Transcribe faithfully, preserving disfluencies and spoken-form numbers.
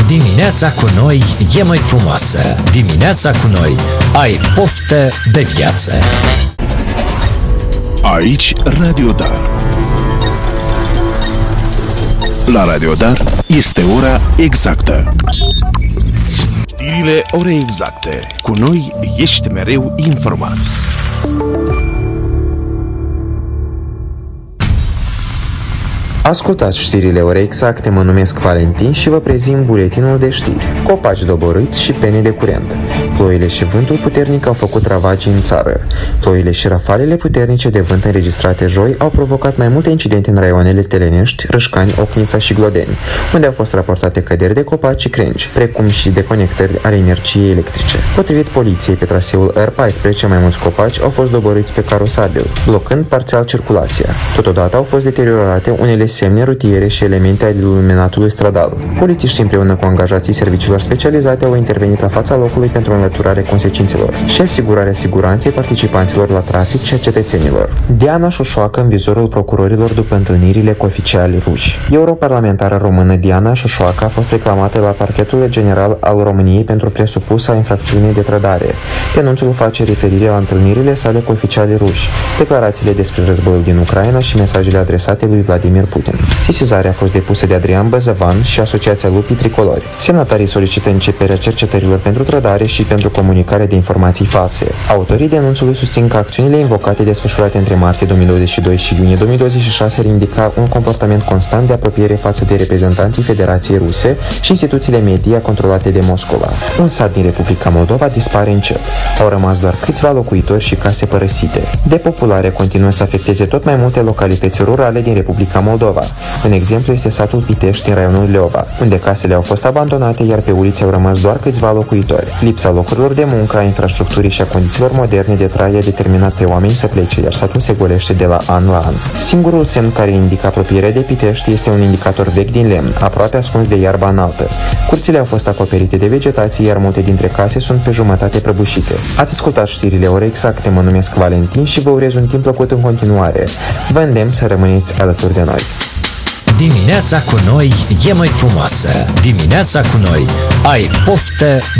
Dimineața cu noi e mai frumoasă. Dimineața cu noi ai poftă de viață. Aici Radio Dar. La Radio Dar este ora exactă. Știrile orei exacte. Cu noi ești mereu informat. Ascultați știrile orei exacte, mă numesc Valentin și vă prezint buletinul de știri. Copaci doborâți și pene de curent. Ploile și vântul puternic au făcut ravagii în țară. Ploile și rafalele puternice de vânt înregistrate joi au provocat mai multe incidente în raioanele Telenești, Râșcani, Ocnița și Glodeni, unde au fost raportate căderi de copaci și crengi, precum și deconectări ale energiei electrice. Potrivit poliției, pe traseul R paisprezece, mai mulți copaci au fost doborâți pe carosabil, blocând parțial circulația. Totodată au fost deteriorate unele semne rutiere și elemente ale iluminatului stradal. Polițiștii împreună cu angajații serviciilor specializate au intervenit la fața locului pentru înlăturarea consecințelor și asigurarea siguranței participanților la trafic și a cetățenilor. Diana Șoșoacă în vizorul procurorilor după întâlnirile cu oficiali ruși. Europarlamentară română Diana Șoșoacă a fost reclamată la Parchetul General al României pentru presupusa infracțiune de trădare. Denunțul face referire la întâlnirile sale cu oficiali ruși, declarațiile despre războiul din Ucraina și mesajele adresate lui Vladimir Putin. Sesizarea a fost depusă de Adrian Băzăvan și Asociația Lupii Tricolori. Semnatarii solicită începerea cercetărilor pentru trădare și pentru comunicare de informații false. Autorii denunțului susțin că acțiunile invocate desfășurate între martie două mii douăzeci și doi și iunie două mii douăzeci și șase ar indica un comportament constant de apropiere față de reprezentanții Federației Ruse și instituțiile media controlate de Moscova. Un sat din Republica Moldova dispare încet. Au rămas doar câțiva locuitori și case părăsite. Depopularea continuă să afecteze tot mai multe localități rurale din Republica Moldova. Un exemplu este satul Pitești din raionul Leova, unde casele au fost abandonate, iar pe ulițe au rămas doar câțiva locuitori. Lipsa locurilor de muncă, a infrastructurii și a condițiilor moderne de trai a determinat pe oameni să plece, iar satul se golește de la an la an. Singurul semn care indică apropierea de Pitești este un indicator vechi din lemn, aproape ascuns de iarba înaltă. Curțile au fost acoperite de vegetație, iar multe dintre case sunt pe jumătate prăbușite. Ați ascultat știrile orei exacte, mă numesc Valentin și vă urez un timp plăcut în continuare. Vă îndemn să rămâneți alături de noi. Dimineața cu noi e mai frumoasă. Dimineața cu noi ai poftă